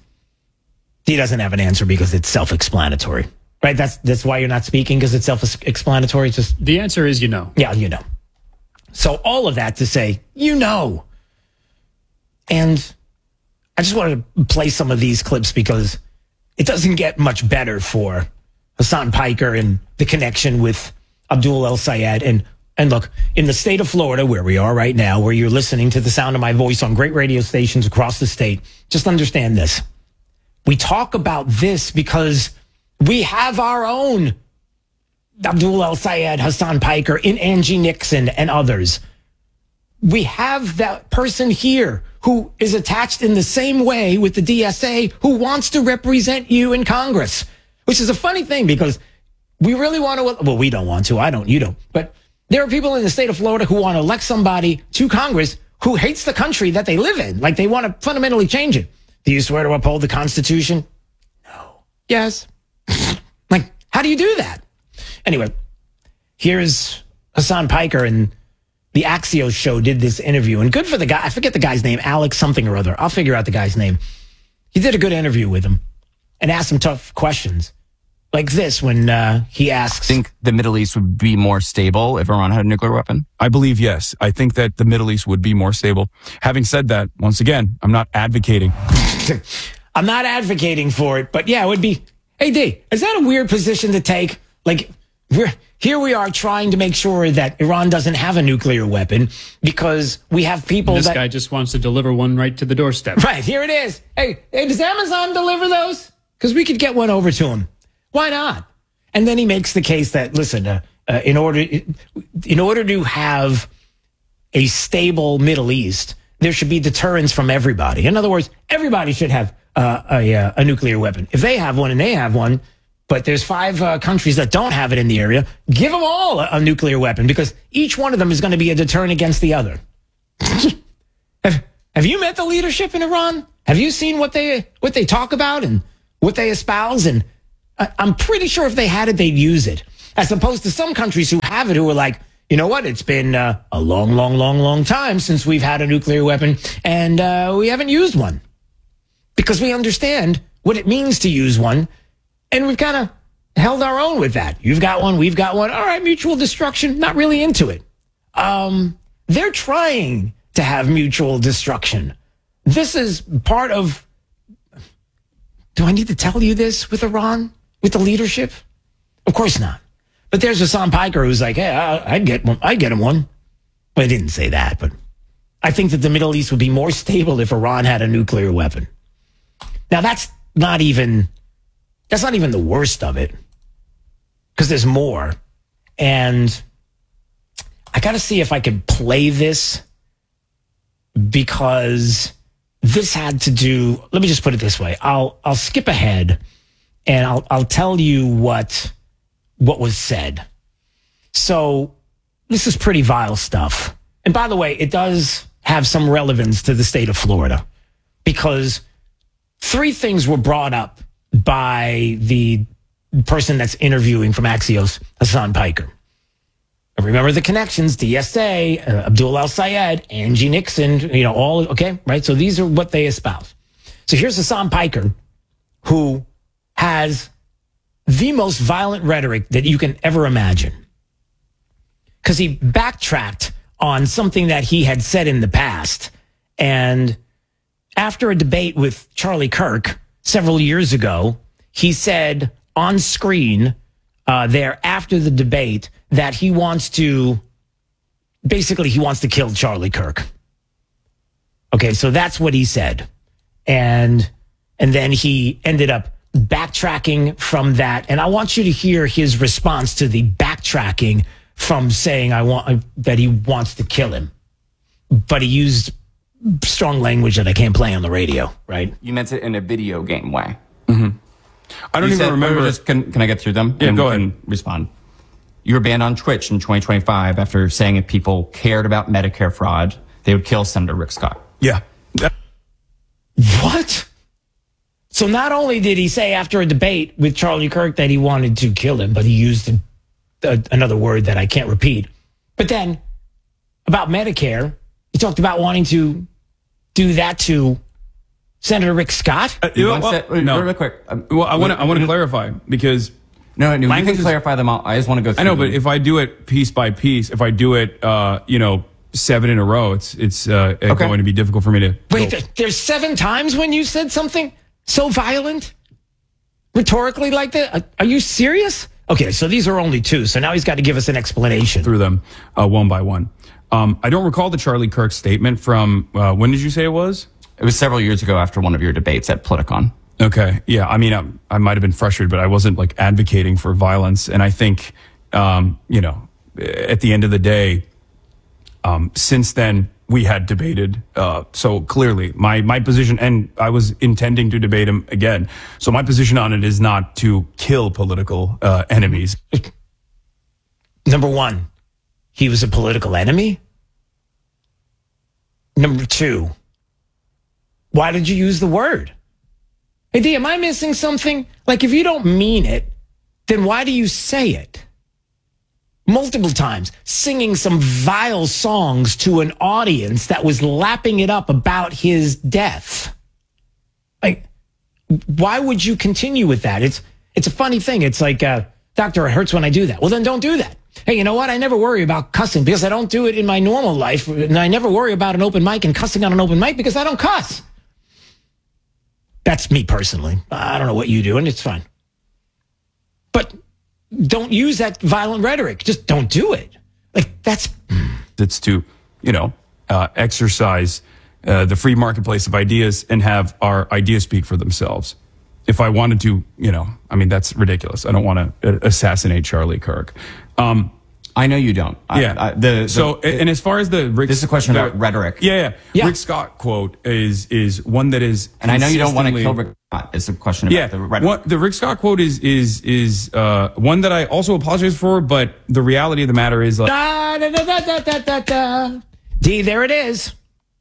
He doesn't have an answer because it's self-explanatory, right? That's that's why you're not speaking, because it's self-explanatory. It's just the answer is you know. Yeah, you know. So all of that to say, you know. And I just wanted to play some of these clips because it doesn't get much better for Hassan Piker and the connection with Abdul El Sayed. And and look, in the state of Florida, where we are right now, where you're listening to the sound of my voice on great radio stations across the state, just understand this. We talk about this because we have our own Abdul El Sayed, Hassan Piker, in Angie Nixon and others. We have that person here who is attached in the same way with the D S A, who wants to represent you in Congress, which is a funny thing because we really want to, well, we don't want to, I don't, you don't, but there are people in the state of Florida who want to elect somebody to Congress who hates the country that they live in. Like they want to fundamentally change it. Do you swear to uphold the Constitution? No. Yes. Like, how do you do that? Anyway, here's Hassan Piker, and the Axios show did this interview. And good for the guy. I forget the guy's name, Alex something or other. I'll figure out the guy's name. He did a good interview with him and asked some tough questions. Like this, when uh, he asks... Think the Middle East would be more stable if Iran had a nuclear weapon? I believe yes. I think that the Middle East would be more stable. Having said that, once again, I'm not advocating. I'm not advocating for it, but yeah, it would be... Hey, D, is that a weird position to take? Like, we're, here we are trying to make sure that Iran doesn't have a nuclear weapon because we have people this that... guy just wants to deliver one right to the doorstep. Right, here it is. Hey, hey does Amazon deliver those? Because we could get one over to him. Why not? And then he makes the case that, listen, uh, uh, in order in order to have a stable Middle East, there should be deterrence from everybody. In other words, everybody should have uh, a, uh, a nuclear weapon. If they have one and they have one, but there's five uh, countries that don't have it in the area, give them all a, a nuclear weapon because each one of them is going to be a deterrent against the other. have, have you met the leadership in Iran? Have you seen what they what they talk about and what they espouse? And I'm pretty sure if they had it, they'd use it. As opposed to some countries who have it, who are like, you know what? It's been uh, a long, long, long, long time since we've had a nuclear weapon, and uh, we haven't used one. Because we understand what it means to use one, and we've kind of held our own with that. You've got one, we've got one. All right, mutual destruction, not really into it. Um, they're trying to have mutual destruction. This is part of... Do I need to tell you this with Iran? With the leadership? Of course not. But there's Hassan Piker who's like, hey, I'd get one. I'd get him one. Well, I didn't say that, but I think that the Middle East would be more stable if Iran had a nuclear weapon. Now, that's not even, that's not even the worst of it, because there's more. And I got to see if I can play this, because this had to do, let me just put it this way. I'll I'll skip ahead and I'll I'll tell you what what was said. So this is pretty vile stuff. And by the way, it does have some relevance to the state of Florida, because three things were brought up by the person that's interviewing from Axios, Hassan Piker. Remember the connections, D S A, uh, Abdul Al-Sayed, Angie Nixon, you know, all, okay, right? So these are what they espouse. So here's Hassan Piker, who has the most violent rhetoric that you can ever imagine, because he backtracked on something that he had said in the past. And after a debate with Charlie Kirk several years ago, he said on screen uh, there after the debate that he wants to, basically he wants to kill Charlie Kirk. Okay, so that's what he said. And and then he ended up backtracking from that. And I want you to hear his response to the backtracking from saying I want that he wants to kill him. But he used strong language that I can't play on the radio, right? You meant it in a video game way. Mm-hmm. I don't you even said, remember. Just, can, can I get through them? Yeah, and, go ahead. And respond. You were banned on Twitch in twenty twenty-five after saying if people cared about Medicare fraud, they would kill Senator Rick Scott. Yeah. What? So not only did he say after a debate with Charlie Kirk that he wanted to kill him, but he used a, a, another word that I can't repeat. But then about Medicare, he talked about wanting to do that to Senator Rick Scott. Uh, well, well, no. Real quick. Um, well, I want to I want to clarify, because no, no, you can is, clarify them all. I just want to go through I know, them. but if I do it piece by piece, if I do it, uh, you know, seven in a row, it's it's uh, okay. going to be difficult for me to. Wait, go. there's seven times when you said something so violent, rhetorically like that? Are you serious? Okay, so these are only two. So now he's got to give us an explanation through them uh, one by one. Um, I don't recall the Charlie Kirk statement from uh, when did you say it was? It was several years ago after one of your debates at Politicon. Okay. Yeah. I mean, I, I might have been frustrated, but I wasn't like advocating for violence. And I think, um, you know, at the end of the day, um, since then we had debated. Uh, so clearly my, my position, and I was intending to debate him again. So my position on it is not to kill political uh, enemies. Number one, he was a political enemy. Number two, why did you use the word? Hey, D, am I missing something? Like, if you don't mean it, then why do you say it? Multiple times, singing some vile songs to an audience that was lapping it up about his death. Like, why would you continue with that? It's it's a funny thing. It's like, uh, doctor, it hurts when I do that. Well, then don't do that. Hey, you know what? I never worry about cussing because I don't do it in my normal life. And I never worry about an open mic and cussing on an open mic because I don't cuss. That's me personally. I don't know what you do, and it's fine. But don't use that violent rhetoric. Just don't do it. Like, that's... It's to, you know, uh, exercise uh, the free marketplace of ideas and have our ideas speak for themselves. If I wanted to, you know, I mean, that's ridiculous. I don't want to assassinate Charlie Kirk. Um, I know you don't. Yeah. I, I, the, the, so, and as far as the Rick, this is a question the, about rhetoric. Yeah, yeah, yeah. Rick Scott quote is is one that is, and I know you don't want to kill Rick Scott. It's a question about yeah, the rhetoric. One, the Rick Scott quote is is is uh, one that I also apologize for, but the reality of the matter is, like, da, da, da, da, da, da, da. D, there it is.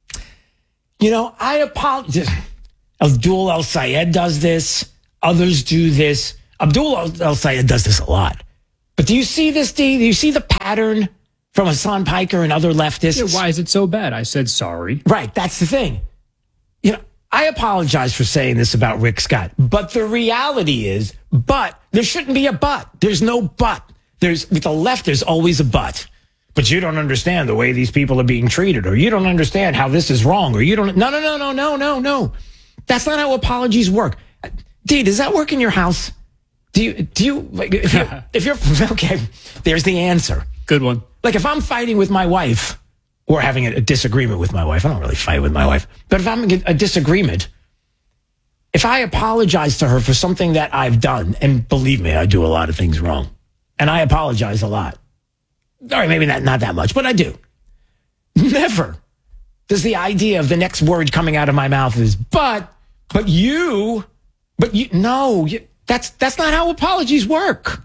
You know, I apologize. Abdul El Sayed does this. Others do this. Abdul El Sayed does this a lot. But do you see this, D? Do you see the pattern from Hassan Piker and other leftists? Yeah, why is it so bad? I said sorry. Right, that's the thing. You know, I apologize for saying this about Rick Scott, but the reality is, but there shouldn't be a but. There's no but. There's with the left, there's always a but. But you don't understand the way these people are being treated, or you don't understand how this is wrong, or you don't. No, no, no, no, no, no, no. That's not how apologies work. D, does that work in your house? Do you, do you, like, if you're, if you're, okay, there's the answer. Good one. Like, if I'm fighting with my wife, or having a, a disagreement with my wife, I don't really fight with my wife, but if I'm in a disagreement, if I apologize to her for something that I've done, and believe me, I do a lot of things wrong, and I apologize a lot. All right, maybe not, not that much, but I do. Never does the idea of the next word coming out of my mouth is, but, but you, but you, no, you, That's that's not how apologies work.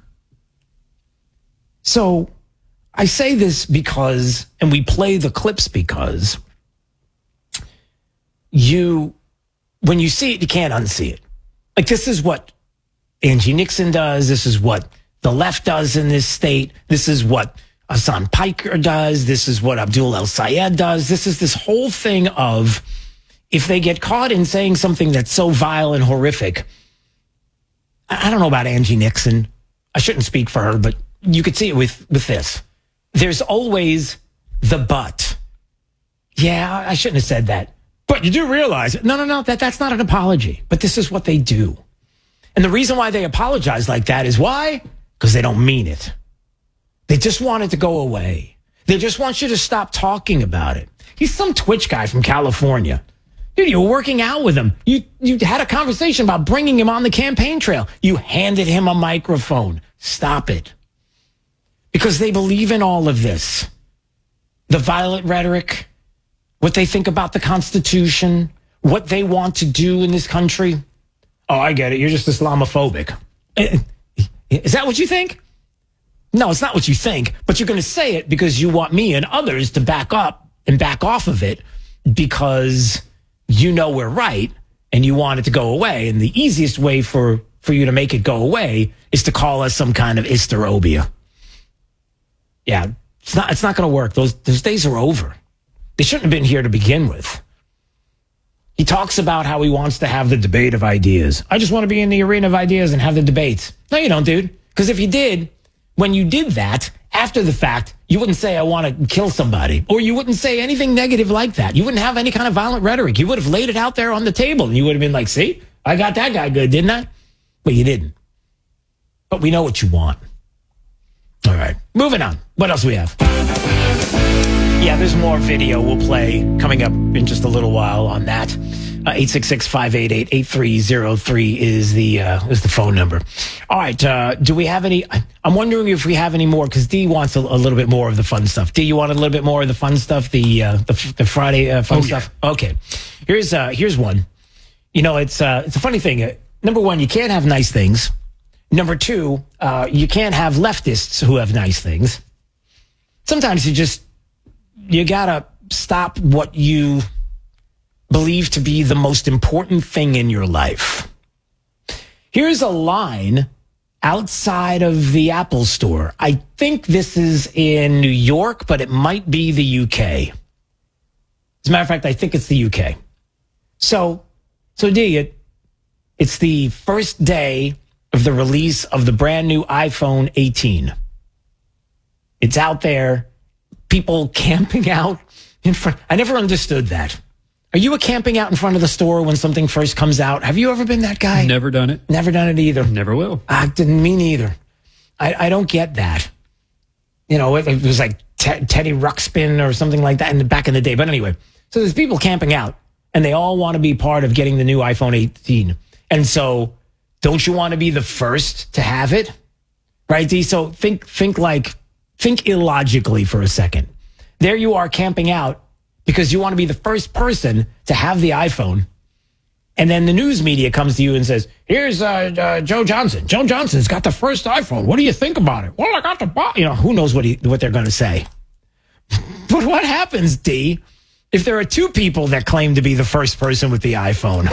So I say this because, and we play the clips because you, when you see it, you can't unsee it. Like, this is what Angie Nixon does. This is what the left does in this state. This is what Hassan Piker does. This is what Abdul El Sayed does. This is this whole thing of, if they get caught in saying something that's so vile and horrific, I don't know about Angie Nixon. I shouldn't speak for her, but you could see it with, with this. There's always the but. Yeah, I shouldn't have said that. But you do realize, no, no, no, that, that's not an apology. But this is what they do. And the reason why they apologize like that is why? Because they don't mean it. They just want it to go away. They just want you to stop talking about it. He's some Twitch guy from California. Dude, you were working out with him. You you had a conversation about bringing him on the campaign trail. You handed him a microphone. Stop it. Because they believe in all of this. The violent rhetoric, what they think about the Constitution, what they want to do in this country. Oh, I get it. You're just Islamophobic. Is that what you think? No, it's not what you think. But you're going to say it because you want me and others to back up and back off of it because you know we're right and you want it to go away. And the easiest way for, for you to make it go away is to call us some kind of hysterobia. Yeah, it's not, it's not going to work. Those, those days are over. They shouldn't have been here to begin with. He talks about how he wants to have the debate of ideas. I just want to be in the arena of ideas and have the debates. No, you don't, dude. Because if you did, when you did that, after the fact, you wouldn't say, I want to kill somebody. Or you wouldn't say anything negative like that. You wouldn't have any kind of violent rhetoric. You would have laid it out there on the table. And you would have been like, see, I got that guy good, didn't I? But you didn't. But we know what you want. All right. Moving on. What else do we have? Yeah, there's more video we'll play coming up in just a little while on that. Uh, eight six six, five eight eight, eight three zero three is the uh, is the phone number. All right. Uh, do we have any? I'm wondering if we have any more because D wants a, a little bit more of the fun stuff. D, you want a little bit more of the fun stuff? The uh, the, the Friday uh, fun oh, stuff. Yeah. Okay. Here's uh, here's one. You know, it's uh, it's a funny thing. Uh, number one, you can't have nice things. Number two, uh, you can't have leftists who have nice things. Sometimes you just you gotta stop what you believe to be the most important thing in your life. Here's a line outside of the Apple store. I think this is in New York, but it might be the U K. As a matter of fact, I think it's the U K. So, so D, it, it's the first day of the release of the brand new iPhone eighteen. It's out there. People camping out in front. I never understood that. Are you a camping out in front of the store when something first comes out? Have you ever been that guy? Never done it. Never done it either. Never will. I didn't mean either. I, I don't get that. You know, it, it was like te- Teddy Ruxpin or something like that in the back in the day. But anyway, so there's people camping out, and they all want to be part of getting the new iPhone eighteen. And so, don't you want to be the first to have it? Right, D? So think, think like, think illogically for a second. There you are camping out because you want to be the first person to have the iPhone. And then the news media comes to you and says, here's uh, uh, Joe Johnson. Joe Johnson's got the first iPhone. What do you think about it? Well, I got the box. You know, who knows what he, what they're going to say. But what happens, D, if there are two people that claim to be the first person with the iPhone?